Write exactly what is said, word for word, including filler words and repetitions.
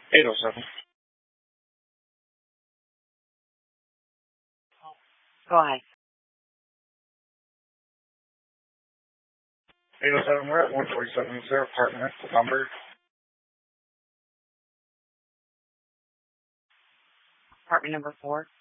eight oh seven. Go ahead. eight oh seven, we're at one forty-seven. Is there apartment number? Apartment number four.